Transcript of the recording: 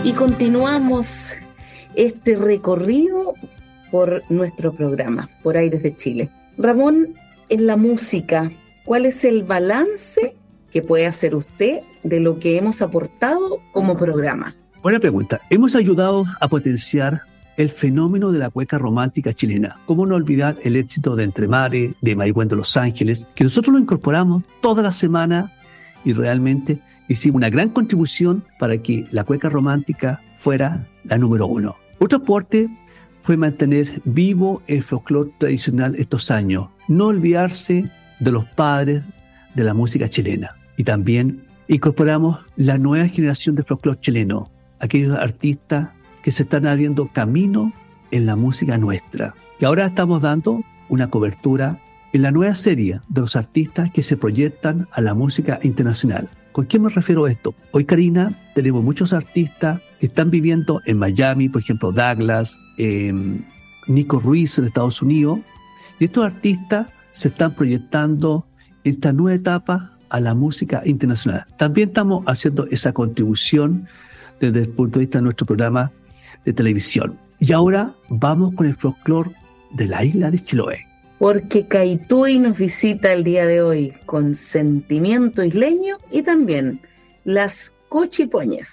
Y continuamos este recorrido por nuestro programa, por Aires de Chile. Ramón, en la música, ¿cuál es el balance que puede hacer usted de lo que hemos aportado como programa? Buena pregunta. Hemos ayudado a potenciar el fenómeno de la cueca romántica chilena. ¿Cómo no olvidar el éxito de Entre Mares, de Maigüen Los Ángeles, que nosotros lo incorporamos toda la semana y realmente hicimos una gran contribución para que la cueca romántica fuera la número 1. Otro aporte fue mantener vivo el folclore tradicional estos años, no olvidarse de los padres de la música chilena. Y también incorporamos la nueva generación de folclore chileno, aquellos artistas que se están abriendo camino en la música nuestra. Y ahora estamos dando una cobertura en la nueva serie de los artistas que se proyectan a la música internacional. ¿Con qué me refiero a esto? Hoy, Karina, tenemos muchos artistas que están viviendo en Miami, por ejemplo, Douglas, Nico Ruiz en Estados Unidos, y estos artistas se están proyectando en esta nueva etapa a la música internacional. También estamos haciendo esa contribución desde el punto de vista de nuestro programa de televisión. Y ahora vamos con el folclore de la isla de Chiloé. Porque Caituy nos visita el día de hoy con sentimiento isleño y también las cochipoñes.